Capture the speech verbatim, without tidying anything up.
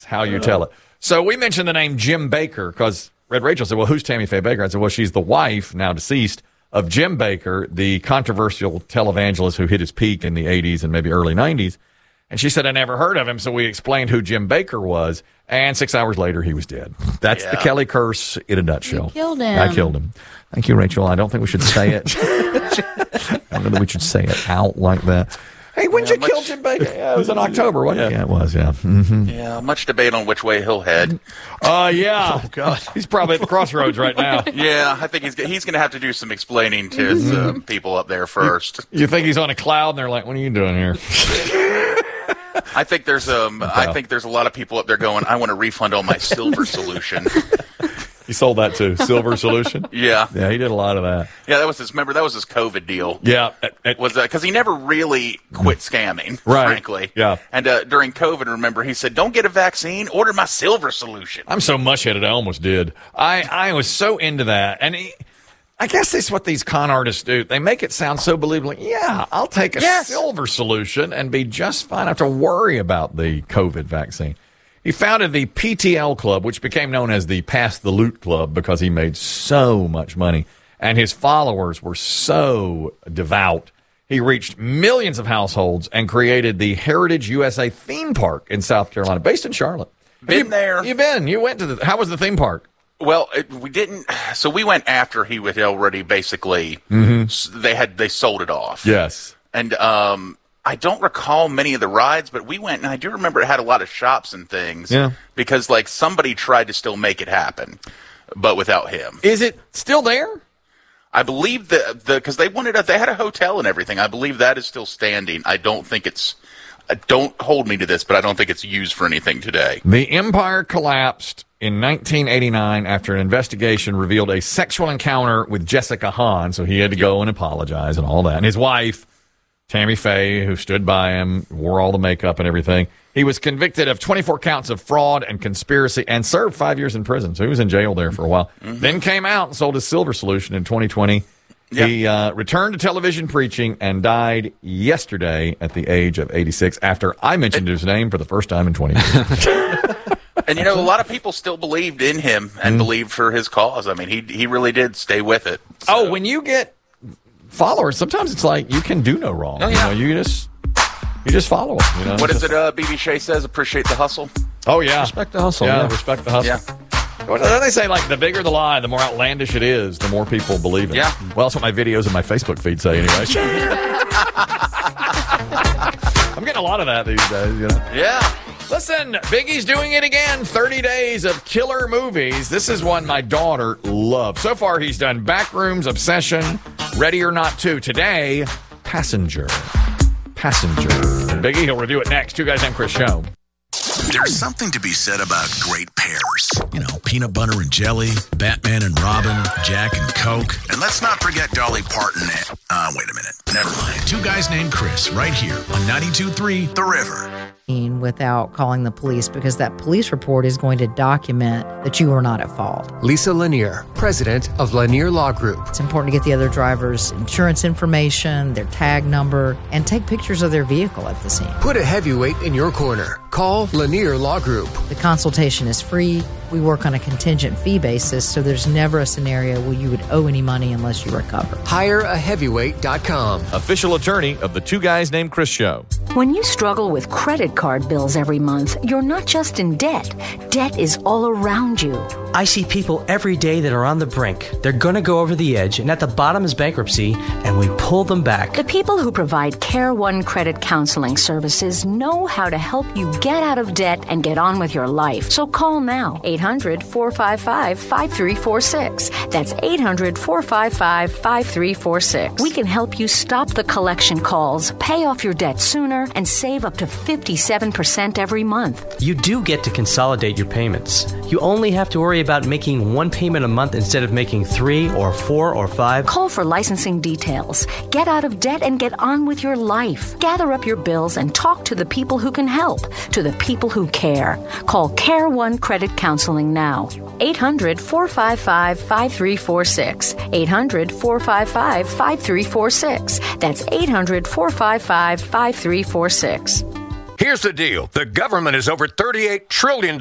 It's how you tell it. So we mentioned the name Jim Bakker because Red Rachel said, well, who's Tammy Faye Bakker? I said, well, she's the wife, now deceased, of Jim Bakker, the controversial televangelist who hit his peak in the eighties and maybe early nineties. And she said, I never heard of him, so we explained who Jim Bakker was, and six hours later, he was dead. That's yeah. the Kelly curse in a nutshell. You killed him. I killed him. Thank you, Rachel. I don't think we should say it. I don't know that we should say it out like that. Hey, when'd yeah, you much, kill Jim Bakker? Yeah, it was in October, wasn't it? Yeah, it was, yeah. Mm-hmm. Yeah, much debate on which way he'll head. Uh, yeah. Oh, God. He's probably at the crossroads right now. Yeah, I think he's he's going to have to do some explaining to his uh, people up there first. You, you think he's on a cloud, and they're like, what are you doing here? I think there's um, I think there's a lot of people up there going, I want a refund on my silver solution. He sold that too. Silver Solution? Yeah. Yeah, he did a lot of that. Yeah, that was his, remember, that was his COVID deal. Yeah. It, it, was that, because he never really quit scamming, right. frankly. Yeah. And uh, during COVID, remember, he said, don't get a vaccine, order my Silver Solution. I'm so mush-headed, I almost did. I, I was so into that. And he, I guess that's what these con artists do. They make it sound so believable. Yeah, I'll take a yes. Silver Solution and be just fine. I don't have to worry about the COVID vaccine. He founded the P T L Club, which became known as the Pass the Loot Club because he made so much money. And his followers were so devout. He reached millions of households and created the Heritage U S A theme park in South Carolina, based in Charlotte. Been you, there. You've been. You went to the. How was the theme park? Well, it, we didn't. So we went after he was already basically. Mm-hmm. They had they sold it off. Yes. And um. I don't recall many of the rides, but we went, and I do remember it had a lot of shops and things. Yeah. Because, like, somebody tried to still make it happen, but without him. Is it still there? I believe that, the because they wanted a, they had a hotel and everything. I believe that is still standing. I don't think it's, uh, don't hold me to this, but I don't think it's used for anything today. The empire collapsed in nineteen eighty-nine after an investigation revealed a sexual encounter with Jessica Hahn, so he had to go and apologize and all that. And his wife, Tammy Faye, who stood by him, wore all the makeup and everything. He was convicted of twenty-four counts of fraud and conspiracy and served five years in prison. So he was in jail there for a while. Mm-hmm. Then came out and sold his Silver Solution in twenty twenty. Yep. He uh, returned to television preaching and died yesterday at the age of eighty-six after I mentioned it, his name for the first time in twenty years. And, you know, a lot of people still believed in him and mm. believed for his cause. I mean, he he really did stay with it. So. Oh, when you get followers, sometimes it's like you can do no wrong. Oh, yeah. You know, you just you just follow them. You know, what is it? Uh, B B Shea says, "Appreciate the hustle." Oh yeah, respect the hustle. Yeah, yeah. respect the hustle. Yeah. What do they say? Like the bigger the lie, the more outlandish it is, the more people believe it. Yeah. Well, that's what my videos and my Facebook feed say, anyway. I'm getting a lot of that these days. You know. Yeah. Listen, Biggie's doing it again. thirty days of killer movies. This is one my daughter loves. So far, he's done Backrooms, Obsession, Ready or Not two. Today, Passenger. Passenger. And Biggie, he'll review it next. Two Guys Named Chris Show. There's something to be said about great pairs. You know, peanut butter and jelly, Batman and Robin, Jack and Coke. And let's not forget Dolly Parton and... Uh, wait a minute. Never mind. Two Guys Named Chris, right here on ninety-two point three The River. Without calling the police, because that police report is going to document that you were not at fault. Lisa Lanier, president of Lanier Law Group. It's important to get the other driver's insurance information, their tag number, and take pictures of their vehicle at the scene. Put a heavyweight in your corner. Call Lanier Law Group. The consultation is free. We work on a contingent fee basis, so there's never a scenario where you would owe any money unless you recover. hire a heavyweight dot com. Official attorney of the Two Guys Named Chris Show. When you struggle with credit card bills every month, you're not just in debt. Debt is all around you. I see people every day that are on the brink. They're going to go over the edge, and at the bottom is bankruptcy, and we pull them back. The people who provide Care One Credit Counseling Services know how to help you get out of debt and get on with your life. So call now, eight hundred, four five five, five three four six. That's eight hundred, four five five, five three four six. We can help you stop the collection calls, pay off your debt sooner, and save up to fifty-seven percent every month. You do get to consolidate your payments. You only have to worry about making one payment a month instead of making three or four or five. Call for licensing details. Get out of debt and get on with your life. Gather up your bills and talk to the people who can help, to the people who care. Call Care One Credit Counseling now. eight hundred, four five five, five three four six. eight hundred, four five five, five three four six. That's eight hundred, four five five, five three four six. Here's the deal. The government is over thirty-eight trillion